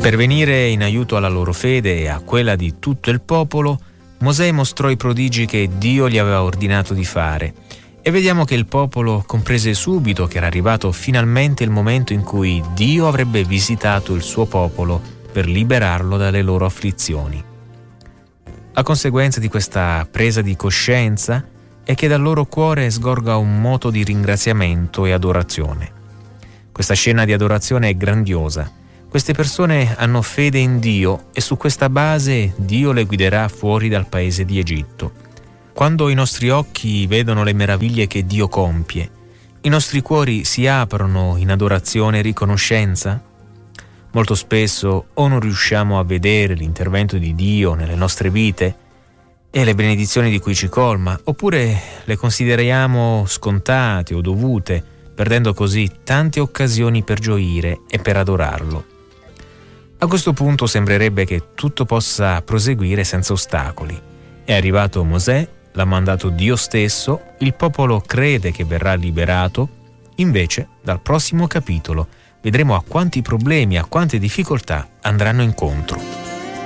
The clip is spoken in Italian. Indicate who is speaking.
Speaker 1: Per venire in aiuto alla loro fede e a quella di tutto il popolo, Mosè mostrò i prodigi che Dio gli aveva ordinato di fare. E vediamo che il popolo comprese subito che era arrivato finalmente il momento in cui Dio avrebbe visitato il suo popolo per liberarlo dalle loro afflizioni. La conseguenza di questa presa di coscienza è che dal loro cuore sgorga un moto di ringraziamento e adorazione. Questa scena di adorazione è grandiosa. Queste persone hanno fede in Dio e su questa base Dio le guiderà fuori dal paese di Egitto. Quando i nostri occhi vedono le meraviglie che Dio compie, i nostri cuori si aprono in adorazione e riconoscenza? Molto spesso o non riusciamo a vedere l'intervento di Dio nelle nostre vite e le benedizioni di cui ci colma, oppure le consideriamo scontate o dovute, perdendo così tante occasioni per gioire e per adorarlo. A questo punto sembrerebbe che tutto possa proseguire senza ostacoli. È arrivato Mosè, l'ha mandato Dio stesso, il popolo crede che verrà liberato. Invece, dal prossimo capitolo, vedremo a quanti problemi, a quante difficoltà andranno incontro.